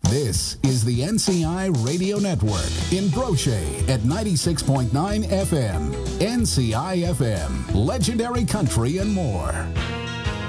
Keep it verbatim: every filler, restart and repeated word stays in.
This is the N C I Radio Network in Brochet at ninety-six point nine F M. N C I F M, legendary country and more.